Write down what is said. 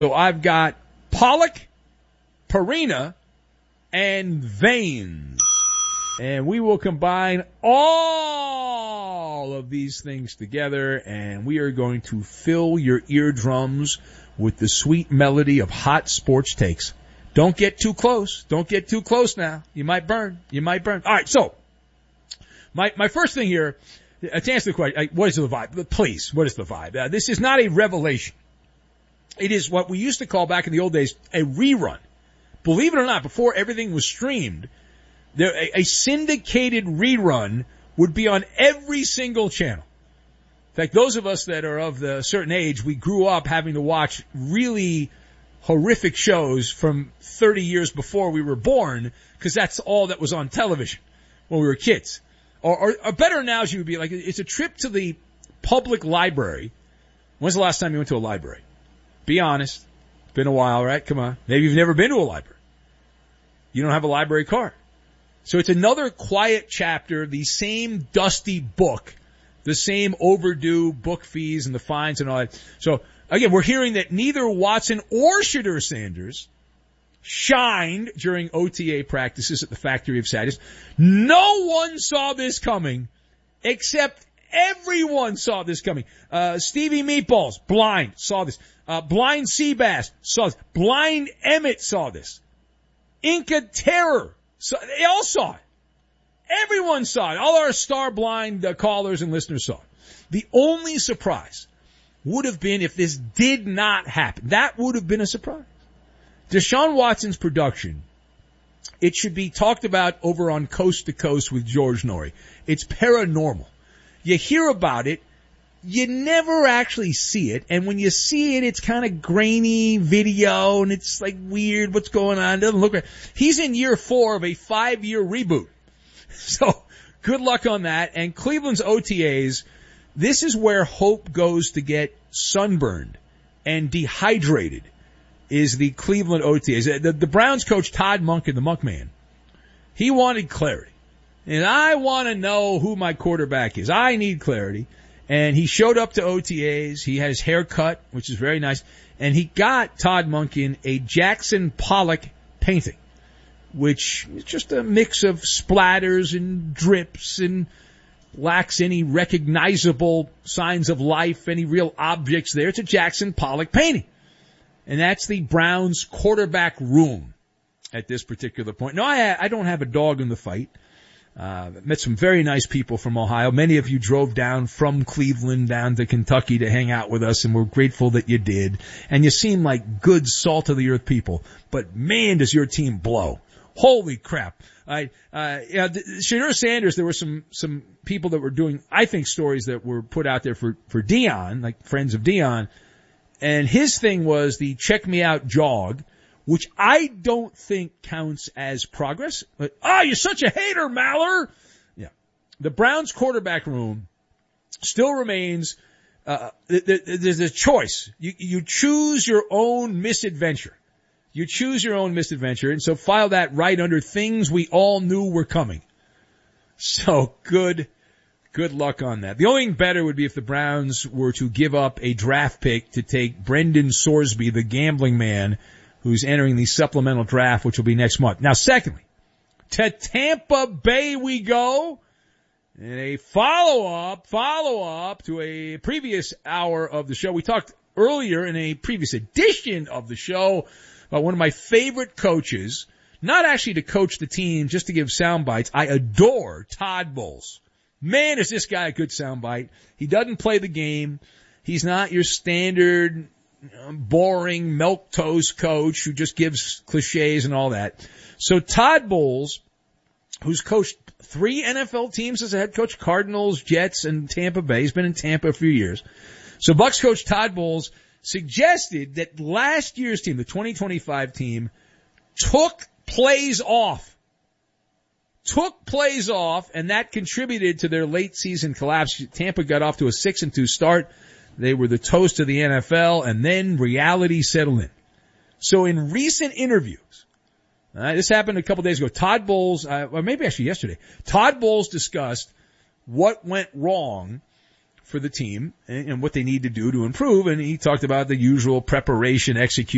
So I've got Pollock, Perina, and Veins. And we will combine all of these things together, and we are going to fill your eardrums with the sweet melody of hot sports takes. Don't get too close. Don't get too close now. You might burn. You might burn. All right, so my first thing here, to answer the question, what is the vibe? Please, what is the vibe? This is not a revelation. It is what we used to call back in the old days a rerun. Believe it or not, before everything was streamed, a syndicated rerun would be on every single channel. In fact, those of us that are of the certain age, we grew up having to watch really horrific shows from 30 years before we were born, because that's all that was on television when we were kids. Or a better analogy would be like, it's a trip to the public library. When's the last time you went to a library? Be honest. It's been a while, right? Come on. Maybe you've never been to a library. You don't have a library card. So it's another quiet chapter, the same dusty book, the same overdue book fees and the fines and all that. So again, we're hearing that neither Watson or Shedeur Sanders shined during OTA practices at the Factory of Sadness. No one saw this coming, except everyone saw this coming. Stevie Meatballs, blind, saw this. Blind Seabass saw this. Blind Emmett saw this. Inca Terror, they all saw it. Everyone saw it. All our star blind callers and listeners saw it. The only surprise would have been if this did not happen. That would have been a surprise. Deshaun Watson's production, it should be talked about over on Coast to Coast with George Norrie. It's paranormal. You hear about it, you never actually see it, and when you see it, it's kind of grainy video, and it's like weird, what's going on, it doesn't look right. He's in year 4 of a 5-year reboot. So, good luck on that. And Cleveland's OTAs, this is where hope goes to get sunburned and dehydrated, is the Cleveland OTAs. The Browns coach Todd Monken, the Monk Man, he wanted clarity. And I want to know who my quarterback is. I need clarity. And he showed up to OTAs. He had his hair cut, which is very nice. And he got Todd Monken a Jackson Pollock painting, which is just a mix of splatters and drips and lacks any recognizable signs of life, any real objects there. It's a Jackson Pollock painting. And that's the Browns quarterback room at this particular point. No, I don't have a dog in the fight. Met some very nice people from Ohio. Many of you drove down from Cleveland down to Kentucky to hang out with us, and we're grateful that you did. And you seem like good salt of the earth people. But man, does your team blow. Holy crap. Shedeur Sanders, there were some people that were doing, I think, stories that were put out there for Deion, like friends of Deion. And his thing was the check me out jog, which I don't think counts as progress. But, you're such a hater, Maller. Yeah. The Browns quarterback room still remains, there's a choice. You choose your own misadventure. You choose your own misadventure. And so file that right under things we all knew were coming. So good luck on that. The only thing better would be if the Browns were to give up a draft pick to take Brendan Sorsby, the gambling man, who's entering the supplemental draft, which will be next month. Now, secondly, to Tampa Bay we go. And a follow-up to a previous hour of the show. We talked earlier in a previous edition of the show about one of my favorite coaches, not actually to coach the team, just to give sound bites. I adore Todd Bowles. Man, is this guy a good soundbite. He doesn't play the game. He's not your standard boring milquetoast coach who just gives cliches and all that. So Todd Bowles, who's coached 3 NFL teams as a head coach, Cardinals, Jets, and Tampa Bay. He's been in Tampa a few years. So Bucs coach Todd Bowles suggested that last year's team, the 2025 team, took plays off, and that contributed to their late season collapse. Tampa got off to a 6-2 start. They were the toast of the NFL, and then reality settled in. So in recent interviews, this happened a couple days ago, Todd Bowles, or maybe actually yesterday, Todd Bowles discussed what went wrong for the team and what they need to do to improve, and he talked about the usual preparation, execution,